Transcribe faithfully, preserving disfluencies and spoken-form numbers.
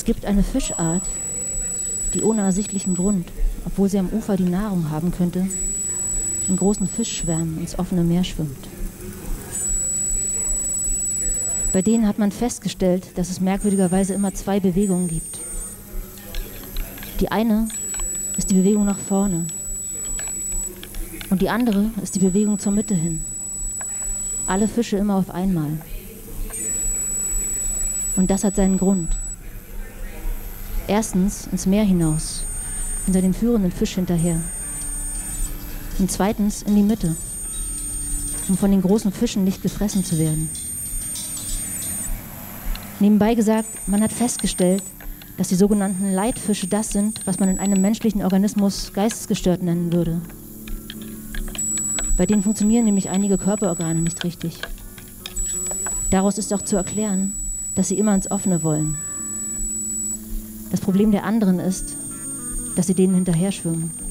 gibt eine Fischart, die ohne ersichtlichen Grund, obwohl sie am Ufer die Nahrung haben könnte, in großen Fischschwärmen ins offene Meer schwimmt. Bei denen hat man festgestellt, dass es merkwürdigerweise immer zwei Bewegungen gibt. Die eine ist die Bewegung nach vorne und die andere ist die Bewegung zur Mitte hin. Alle Fische immer auf einmal. Und das hat seinen Grund. Erstens ins Meer hinaus, hinter dem führenden Fisch hinterher. Und zweitens in die Mitte, um von den großen Fischen nicht gefressen zu werden. Nebenbei gesagt, man hat festgestellt, dass die sogenannten Leitfische das sind, was man in einem menschlichen Organismus geistesgestört nennen würde. Bei denen funktionieren nämlich einige Körperorgane nicht richtig. Daraus ist auch zu erklären, dass sie immer ins Offene wollen. Das Problem der anderen ist, dass sie denen hinterher schwimmen.